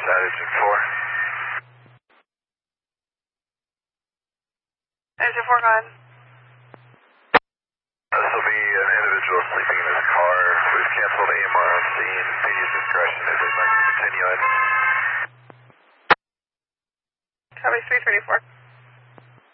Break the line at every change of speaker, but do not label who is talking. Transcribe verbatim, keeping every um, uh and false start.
side, engine four.
Engine four, go ahead.
This will be an individual sleeping in his car. We've canceled A M R on scene. P D's discretion if they'd like to continue it.
Copy three thirty-four.